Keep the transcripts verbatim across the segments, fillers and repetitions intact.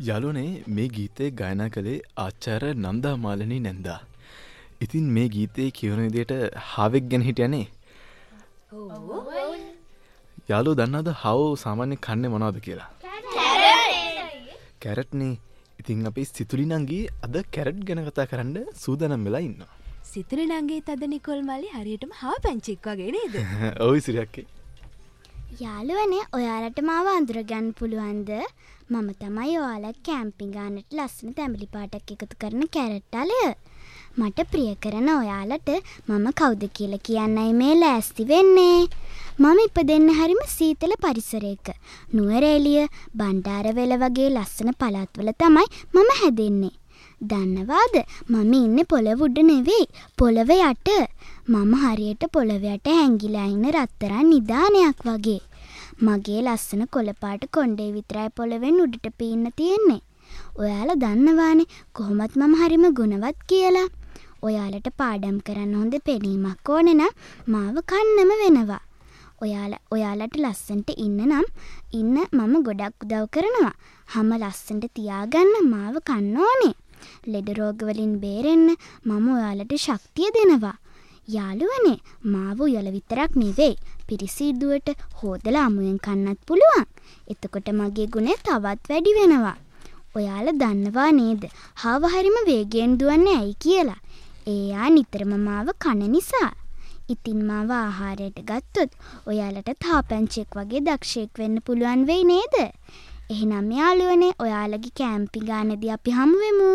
යාළුවනේ මේ ගීතේ ගායනා කළේ ආචාර්ය නන්දා මාලිනී නැන්දා. ඉතින් මේ ගීතේ කියවන විදිහට හාවෙක් ගැන හිටියනේ. ඔව්. යාළුවෝ දන්නවද හාවෝ සාමාන්‍යයෙන් කන්නේ මොනවද කියලා? කැරට්. කැරට් නේ. ඉතින් අපි සිතුලි නංගී අද කැරට් ගැන කතා කරන්න සූදානම් වෙලා ඉන්නවා. සිතුලි නංගී තද නිකොල් මල්ලි හරියටම හා පැංචෙක් වගේ නේද? ඔව් ඉසිරියක්කේ. යාළුවනේ ඔයාලට මාව අඳුරගන්න පුළුවන්ද? මම තමයි ඔයාලා කැම්පින් ගන්නට ලස්සන තැඹිලි පාටක් එකතු කරන කැරට් අලය. මට ප්‍රිය කරන ඔයාලට මම කවුද කියලා කියන්නයි මේ ලෑස්ති වෙන්නේ. මම ඉපදෙන්න හරිම සීතල පරිසරයක. නුවරඑළිය, බණ්ඩාරවැල වගේ ලස්සන පළාත්වල තමයි මම හැදෙන්නේ. දන්නවාද මම ඉන්නේ පොළව උඩ නෙවෙයි පොළව යට. මම හරියට පොළව යට හැංගිලා ඉන්න රත්තරන් නිදානයක් වගේ. මගේ ලස්සන කොළපාට කොණ්ඩේ විතරයි පොළවෙන් උඩට පීන්න තියෙන්නේ. ඔයාලා දන්නවානේ කොහොමත් මම හරිම ගුණවත් කියලා. ඔයාලට පාඩම් කරන්න හොඳ පෙනීමක් ඕනේ නම් මාව කන්නම වෙනවා. ඔයාලා ඔයාලට ලස්සනට ඉන්න නම් ඉන්න මම ගොඩක් උදව් කරනවා. හැම ලස්සනට තියාගන්න මාව කන්න ඕනේ. ලෙඩ රෝග වලින් බේරෙන්න මම ඔයාලට ශක්තිය දෙනවා. යාළුවනේ මාව උයල විතරක් නෙවෙයි පිරිසිදුවට හොදලා අමුයෙන් කන්නත් පුළුවන්. එතකොට මගේ ගුණය තවත් වැඩි වෙනවා. ඔයාලා දන්නවා නේද? හාව හරිම වේගයෙන් දුවන්නේ ඇයි කියලා? එයා නිතරම මාව කන නිසා. ඉතින් මාව ආහාරයට ගත්තොත් ඔයාලට තාපැංචෙක් වගේ දක්ෂයෙක් වෙන්න පුළුවන් වෙයි නේද? එහෙනම් යාළුවනේ ඔයාලගේ කැම්පින් ගානදී අපි හමු වෙමු.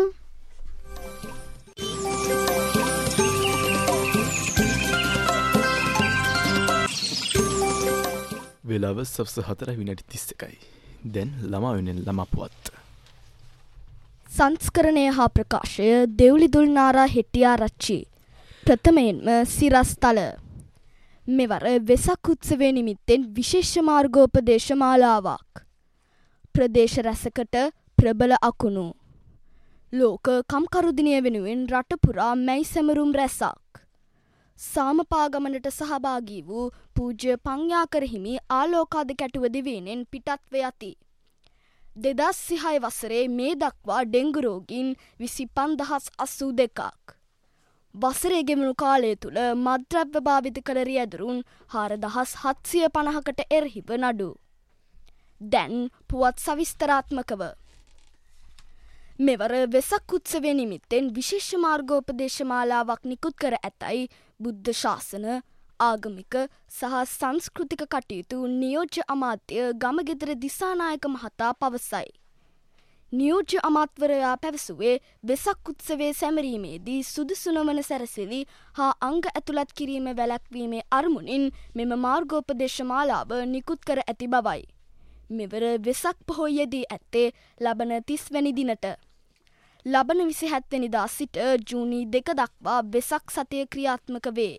වෙලාව සවස් හතර විනාඩි තිස් එකයි. දැන් ළමා වෙනුවෙන් ළමා පුවත්. සංස්කරණය හා ප්‍රකාශය දෙව්ලිදුල් නාරා හෙට්ටිආරච්චි. ප්‍රථමයෙන්ම සිරස්තල. මෙවර වෙසක් උත්සවය නිමිත්තෙන් විශේෂ මාර්ගෝපදේශ මාලාවක්. ප්‍රදේශ රැසකට ප්‍රබල අකුණු. ලෝක කම්කරු දිනය වෙනුවෙන් රට පුරා මැයි සැමරුම් රැසක්. සාමපාගමනට සහභාගී වූ පූජ්‍ය පඤ්ඤාකර හිමි ආලෝකාද කැටුව දිවයිනෙන් පිටත්ව යති. දෙදහස් සිහය වසරේ මේ දක්වා ඩෙංගු රෝගීන් විසි පන්දහස් අසූ දෙකක්. වසරේ ගෙවුණු කාලය තුල මත්ද්‍රව්‍ය භාවිත කළ රියැදුරුන් හාරදහස් හත්සිය පනහකට එරෙහිව නඩු. දැන් පුවත් සවිස්තරාත්මකව. මෙවර වෙසක් උත්සවය නිමිත්තෙන් විශේෂ මාර්ගෝපදේශ මාලාවක් නිකුත් කර ඇතැයි බුද්ධ ශාසන, ආගමික සහ සංස්කෘතික කටයුතු නියෝජ්‍ය අමාත්‍ය ගමගෙදර දිසානායක මහතා පවසයි. නියෝජ්‍ය අමාත්‍යවරයා පැවසුවේ වෙසක් උත්සවයේ සැමරීමේදී සුදුසු නොවන සැරසිලි හා අංග ඇතුළත් කිරීම වැළැක්වීමේ අරමුණින් මෙම මාර්ගෝපදේශ මාලාව නිකුත් කර ඇති බවයි. මෙවර වෙසක් පොහොය යෙදී ඇත්තේ ලබන තිස් වැනි දිනට. ලබන විසිහත් වෙනිදා සිට ජූනි දෙක දක්වා වෙසක් සතිය ක්‍රියාත්මක වේ.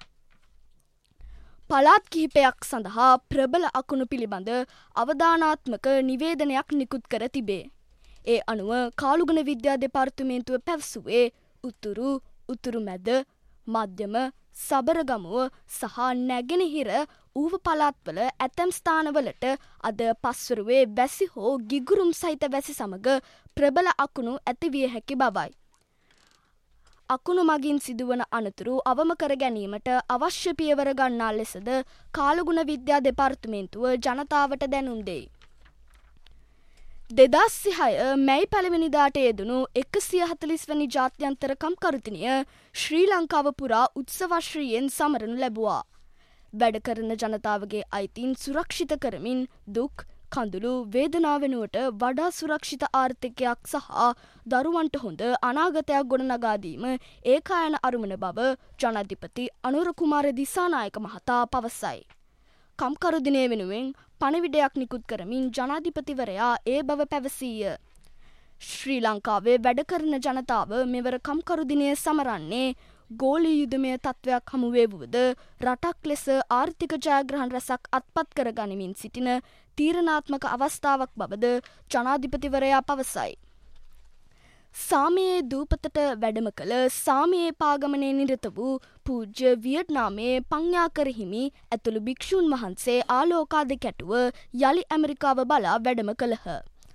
පළාත් කිහිපයක් සඳහා ප්‍රබල අකුණු පිළිබඳ අවධානාත්මක නිවේදනයක් නිකුත් කර තිබේ. ඒ අනුව කාලුගුණ විද්‍යා දෙපාර්තමේන්තුව පැවසුවේ උතුරු, උතුරු මැද, මධ්‍යම, සබරගමුව සහ නැගෙනහිර ඌව පළාත්වල ඇතැම් ස්ථානවලට අද පස්වරුවේ වැසි හෝ ගිගුරුම් සහිත වැසි සමග ප්‍රබල අකුණු ඇතිවිය හැකි බවයි. අකුණු මගින් සිදුවන අනතුරු අවම කර ගැනීමට අවශ්‍ය පියවර ගන්නා ලෙසද කාලගුණ විද්‍යා දෙපාර්තමේන්තුව ජනතාවට දැනුම් දෙයි. දෙදහස් සිහය මැයි පළවෙනිදාට යෙදුණු එකසිය හතළිස් වැනි ජාත්‍යන්තර කම්කරුදිනය ශ්‍රී ලංකාව පුරා උත්සවශ්‍රීයෙන් සමරනු ලැබුවා. වැඩ කරන ජනතාවගේ අයිතීන් සුරක්ෂිත කරමින් දුක්, කඳුළු, වේදනාව වෙනුවට වඩා සුරක්ෂිත ආර්ථිකයක් සහ දරුවන්ට හොඳ අනාගතයක් ගොඩනගා දීම ඒකායන අරමුණ බව ජනාධිපති අනුර කුමාර දිසානායක මහතා පවසයි. කම්කරු දිනය වෙනුවෙන් පණිවිඩයක් නිකුත් කරමින් ජනාධිපතිවරයා ඒ බව පැවසීය. ශ්‍රී ලංකාවේ වැඩ කරන ජනතාව මෙවර කම්කරු දිනය සමරන්නේ ගෝලීය යුදමය තත්ත්වයක් හමුවේ වුවද රටක් ලෙස ආර්ථික ජයග්‍රහණ රැසක් අත්පත් කර ගනිමින් සිටින තීරණාත්මක අවස්ථාවක් බවද ජනාධිපතිවරයා පවසයි. සාමයේ දූපතට වැඩම කළ සාමයේ පාගමනයේ නිරත වූ පූජ්‍ය වියට්නාමයේ පඤ්ඤාකර හිමි ඇතුළු භික්ෂූන් වහන්සේ ආලෝකාද කැටුව යලි ඇමරිකාව බලා වැඩම කළහ.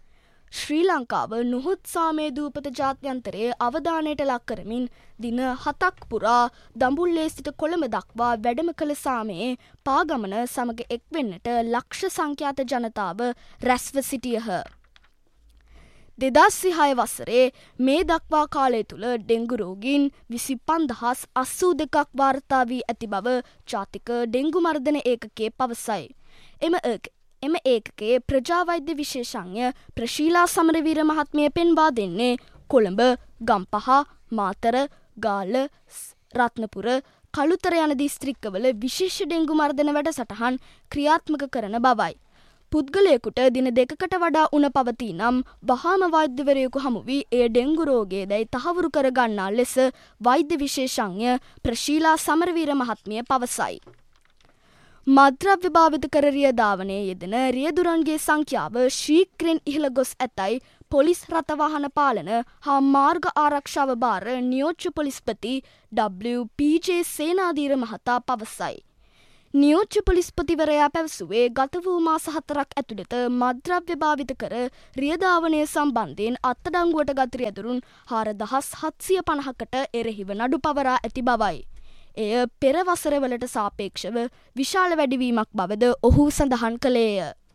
ශ්‍රී ලංකාව නොහොත්සාමේ දූපත ජාත්‍යන්තරයේ අවධානයට ලක් කරමින් දින හතක් පුරා දඹුල්ලේ සිට කොළඹ දක්වා වැඩම කළ සාමයේ පාගමන සමග එක්වෙන්නට ලක්ෂ සංඛ්‍යාත ජනතාව රැස්ව සිටියහ. දෙදස් සිහය වසරේ මේ දක්වා කාලය තුළ ඩෙංගු රෝගීන් විසි පන්දහස් අසූ දෙකක් වාර්තා වී ඇති බව ජාතික ඩෙංගු මර්ධන ඒකකයේ පවසයි. එම එම ඒකකයේ ප්‍රජා වෛද්‍ය විශේෂඥ ප්‍රශීලා සමරවීර මහත්මිය පෙන්වා දෙන්නේ කොළඹ, ගම්පහ, මාතර, ගාල්ල, රත්නපුර, කළුතර යන දිස්ත්‍රික්කවල විශේෂ ඩෙංගු මර්ධන වැඩසටහන් ක්‍රියාත්මක කරන බවයි. පුද්ගලයෙකුට දින දෙකකට වඩා උණ පවතී නම් වහාම වෛද්‍යවරයෙකු හමු වී එය ඩෙංගු රෝගයේදයි තහවුරු කර ගන්නා ලෙස වෛද්‍ය විශේෂඥ ප්‍රශීලා සමරවීර මහත්මිය පවසයි. මද්‍රව්‍ය භාවිත කර රිය ධාවනයේ යෙදෙන රියදුරන්ගේ සංඛ්‍යාව ශීක්‍රෙන් ඉහළ ගොස් ඇතැයි පොලිස් රථවාහන පාලන හා මාර්ග ආරක්ෂාව භාර නියෝජ්‍ය පොලිස්පති ඩබ්ලිව් පී ජේ සේනාධීර මහතා පවසයි. නියෝජ්‍ය පොලිස්පතිවරයා පැවසුවේ ගත වූ මාස හතරක් ඇතුළත මද්‍රව්‍ය භාවිත කර රියධාවනය සම්බන්ධයෙන් අත්අඩංගුවට ගත් රියදුරුන් හාරදහස් හත්සිය පනහකට එරෙහිව නඩු පවරා ඇති බවයි. එය පෙර වසරවලට සාපේක්ෂව විශාල වැඩිවීමක් බවද ඔහු සඳහන් කළේය.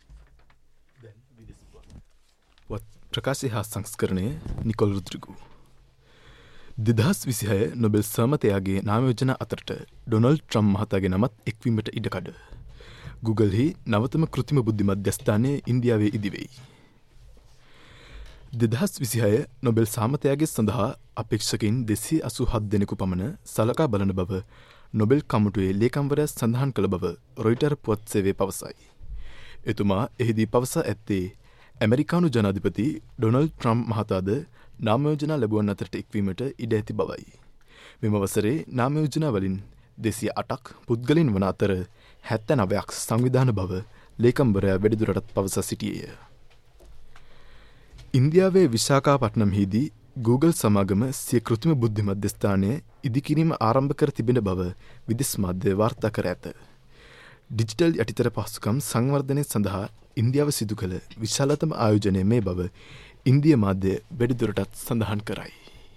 ප්‍රකාශය හා සංස්කරණය නිකොල් රුද්‍රිගු. දෙදහස් විසිහය නොබෙල් සමතයාගේ නාමයෝජන අතරට ඩොනල්ඩ් ට්‍රම්ප් මහතාගේ නමත් එක්වීමට ඉඩකඩ. Googleහි නවතම කෘත්‍රිම බුද්ධි මධ්‍යස්ථානය ඉන්දියාවේ ඉදිවෙයි. දෙදහස් විසිහය නොබෙල් සාමතයාගේ සඳහා අපේක්ෂකයින් දෙසිය අසූ හත් දෙනෙකු පමණ සලකා බලන බව නොබෙල් කමිටුවේ ලේකම්වරයා සඳහන් කළ බව රොයිටර් පුවත් සේවය පවසයි. එතුමා එහිදී පවසා ඇත්තේ ඇමරිකානු ජනාධිපති ඩොනල්ඩ් ට්‍රම්ප් මහතාද නාමයෝජනා ලැබුවන් අතරට එක්වීමට ඉඩ ඇති බවයි. මෙම වසරේ නාමයෝජනා වලින් දෙසිය අටක් පුද්ගලින් වන අතර හැත්තෑනවයක් සංවිධාන බව ලේකම්වරයා වැඩිදුරටත් පවසා සිටියේය. ඉන්දියාවේ විශාඛාපට්නම්හිදී Google සමාගම සිය කෘත්‍රිම බුද්ධි මධ්‍යස්ථානය ඉදිකිරීම ආරම්භ කර තිබෙන බව විදේශ මාධ්‍ය වාර්තා කර ඇත. ඩිජිටල් යටිතර පහසුකම් සංවර්ධනය සඳහා ඉන්දියාව සිදු කළ විශාලතම ආයෝජනය මේ බව ඉන්දිය මාධ්‍ය වැඩිදුරටත් සඳහන් කරයි.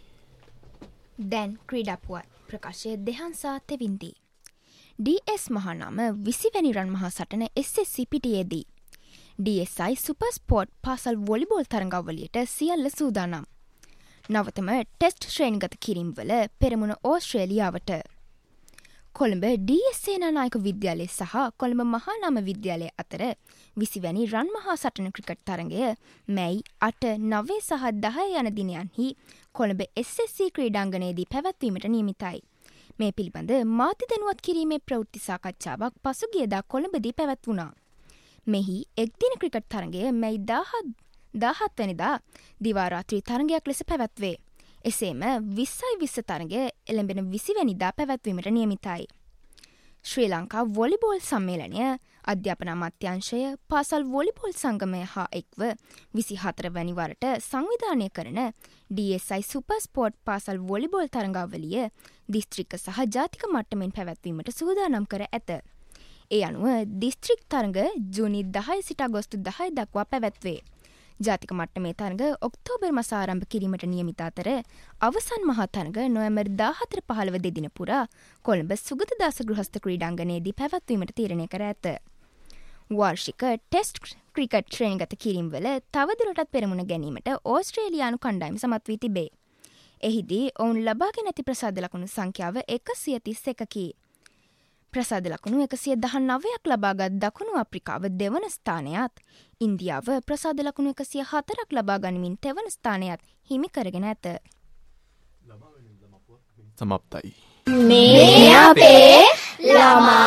දැන් ක්‍රීඩාපුවත් ප්‍රකාශය දෙහන්සා තෙවින්දී. ඩී එස් මහානාම විසිවැනි රන් මහා සටන එස් එස් සී පිටියේදී. ඩී එස් ආයි සුපර් ස්පෝර්ට් පාසල් වොලිබෝල් තරඟවලියට සියල්ල සූදානම්. නවතම ටෙස්ට් ශ්‍රේණිගත කිරීම්වල පෙරමුණ ඕස්ට්‍රේලියාවට. කොළඹ ඩී එස් සේනානායක විද්‍යාලය සහ කොළඹ මහානාම විද්‍යාලය අතර විසිවැනි රන් මහා සටන ක්‍රිකට් තරඟය මැයි අට නවය සහ දහය යන දිනයන්හි කොළඹ එස් එස් සී ක්‍රීඩාංගණයේදී පැවැත්වීමට නියමිතයි. මේ පිළිබඳ මාධ්‍ය දැනුවත් කිරීමේ ප්‍රවෘත්ති සාකච්ඡාවක් පසුගියදා කොළඹදී පැවැත්වුණා. මෙහි එක්දින ක්‍රිකට් තරඟය මැයි දාහත් වැනිදා දිවා රාත්‍රී තරඟයක් ලෙස පැවැත්වේ. එසේම විස්සයි විස්ස තරඟය එළඹෙන විසිවැනිදා පැවැත්වීමට නියමිතයි. ශ්‍රී ලංකා වොලිබෝල් සම්මේලනය අධ්‍යාපන අමාත්‍යාංශය පාසල් වොලිබෝල් සංගමය හා එක්ව විසිහතර වැනි වරට සංවිධානය කරන ඩී එස් ආයි සුපර් ස්පෝර්ට් පාසල් වොලිබෝල් තරඟාවලිය දිස්ත්‍රික්ක සහ ජාතික මට්ටමින් පැවැත්වීමට සූදානම් කර ඇත. ඒ අනුව දිස්ත්‍රික් තරඟ ජූනි දහය සිට අගෝස්තු දහය දක්වා පැවැත්වේ. ජාතික මට්ටමේ තරඟ ඔක්තෝබර් මස ආරම්භ කිරීමට නියමිත අතර අවසන් මහා තරඟ නොවැම්බර් දාහතර පහළව දෙදින පුරා කොළඹ සුගතදාස ගෘහස්ත ක්‍රීඩාංගණයේදී පැවැත්වීමට තීරණය කර ඇත. වාර්ෂික ටෙස්ට් ක්‍රිකට් ශ්‍රේණිගත කිරීම්වල තවදුරටත් පෙරමුණ ගැනීමට ඕස්ට්‍රේලියානු කණ්ඩායම සමත් වී තිබේ. එහිදී ඔවුන් ලබාගෙන ඇති ප්‍රසාද ලකුණු සංඛ්‍යාව එකසිය තිස් එකකි. ප්‍රසාද ලකුණු එකසිය දහනවයක් ලබාගත් දකුණු අප්‍රිකාව දෙවන ස්ථානයත් ඉන්දියාව ප්‍රසාද ලකුණු එකසිය හතරක් ලබා ගනිමින් තෙවන ස්ථානයත් හිමි කරගෙන ඇත. සමප්තයි. මේ අපේ ළමා